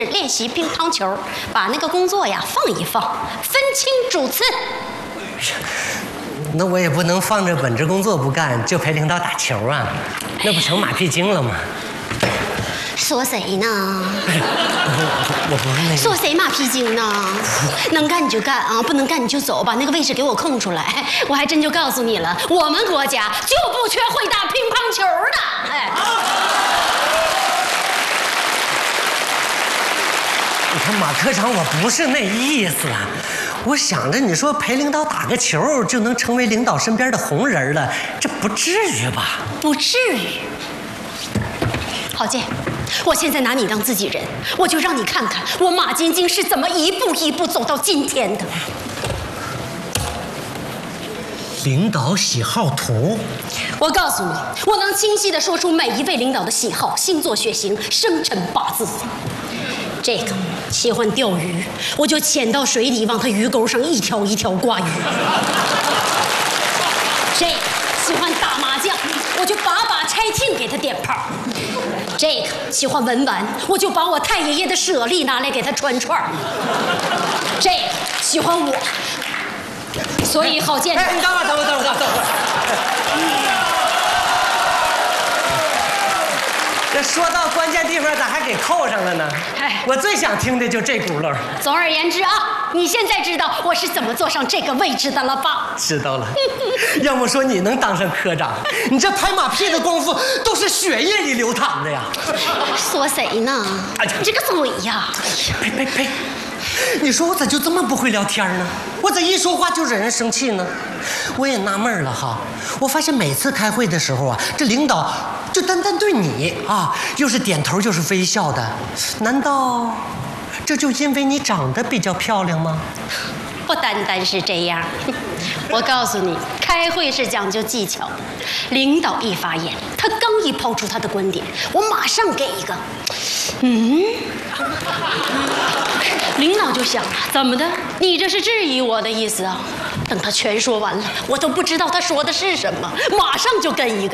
练习乒乓球，把那个工作呀放一放，分清主次。 那我也不能放着本职工作不干，就陪领导打球啊，那不成马屁精了吗？ 说谁呢？ 我不是那个。 说谁马屁精呢？能干你就干啊，不能干你就走，把那个位置给我空出来。我还真就告诉你了，我们国家就不缺会打乒乓球的。哎， 你看马科长，我不是那意思啊。我想着你说陪领导打个球就能成为领导身边的红人了，这不至于吧？ 不至于。郝建，我现在拿你当自己人，我就让你看看我马晶晶是怎么一步一步走到今天的。 领导喜好图， 我告诉你，我能清晰地说出每一位领导的喜好、星座、血型、生辰八字。这个喜欢钓鱼，我就潜到水里往他鱼钩上一条一条挂鱼。这个喜欢打麻将，我就把把拆听给他点炮。这个喜欢文玩，我就把我太爷爷的舍利拿来给他穿串。这个喜欢我，所以郝建， 你等会儿。这说到关键地方，咋还给扣上了呢？我最想听的就这轱辘。 总而言之啊，你现在知道我是怎么坐上这个位置的了吧？ 知道了。要么说你能当上科长，你这拍马屁的功夫都是血液里流淌的呀。 说谁呢？你这个嘴呀！ 呸！你说我咋就这么不会聊天呢？我咋一说话就惹人生气呢？我也纳闷了哈，我发现每次开会的时候啊，这领导就单单对你啊，又是点头又是微笑的，难道这就因为你长得比较漂亮吗？ 不单单是这样，我告诉你，开会是讲究技巧的。领导一发言，他刚一抛出他的观点，我马上给一个，领导就想了，怎么的？你这是质疑我的意思啊？等他全说完了，我都不知道他说的是什么，马上就跟一个，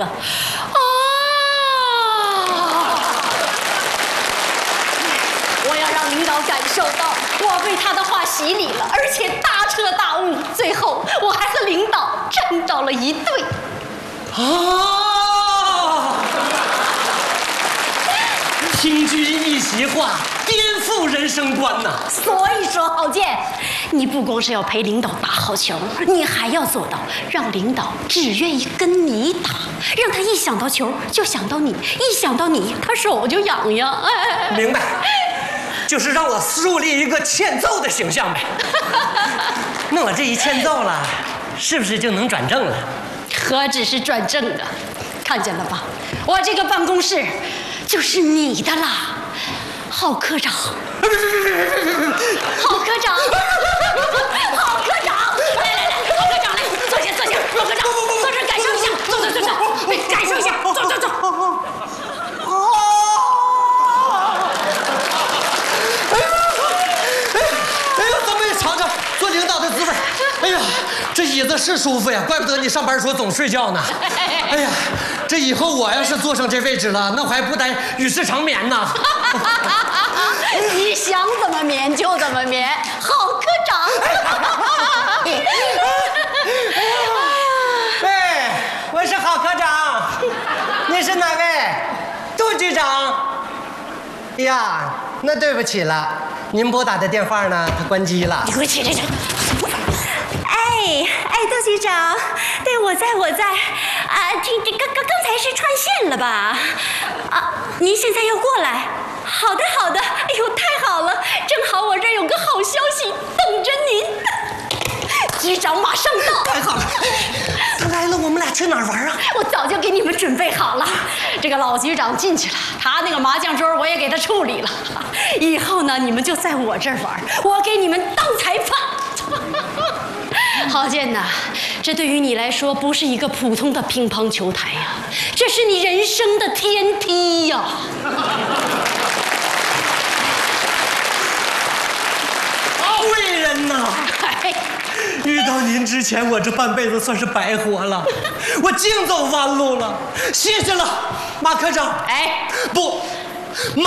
我要让领导感受到我被他的话洗礼了，而且大彻大悟。最后，我还和领导站到了一队。 听君一席话，颠覆人生观呐！ 所以说，郝建，你不光是要陪领导打好球，你还要做到让领导只愿意跟你打，让他一想到球就想到你，一想到你他手就痒痒。 明白，就是让我树立一个欠揍的形象呗。那我这一欠揍了，是不是就能转正了？ 何止是转正啊！看见了吧，我这个办公室就是你的啦，郝科长。郝科长，郝科长，来，郝科长来，坐下，郝科长，坐这儿感受一下，坐，感受一下，坐。 哎呦，咱们也尝尝做领导的滋味。哎呀，这椅子是舒服呀，怪不得你上班时候总睡觉呢。哎呀，这以后我要是坐上这位置了，那我还不得与世长眠呢？ 你想怎么眠就怎么眠，郝科长。 喂，我是郝科长，你是哪位？杜局长。呀，那对不起了，您拨打的电话呢，它关机了。 你给我起来！ 杜局长，对，我在啊，刚才是串线了吧？啊，您现在要过来？好的，哎呦，太好了，正好我这儿有个好消息等着您。局长马上到。 太好了，他来了，我们俩去哪儿玩啊？ 我早就给你们准备好了。这个老局长进去了，他那个麻将桌我也给他处理了。以后呢，你们就在我这儿玩，我给你们当裁判。郝建呐，这对于你来说不是一个普通的乒乓球台呀，这是你人生的天梯呀。 贵人呐！遇到您之前，我这半辈子算是白活了，我净走弯路了。谢谢了，马科长。 哎， 不，马